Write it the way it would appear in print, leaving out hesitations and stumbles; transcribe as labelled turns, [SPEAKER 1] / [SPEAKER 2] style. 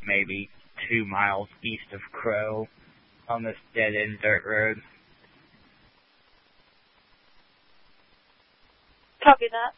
[SPEAKER 1] maybe 2 miles east of Crow on this dead-end dirt road.
[SPEAKER 2] Copy that.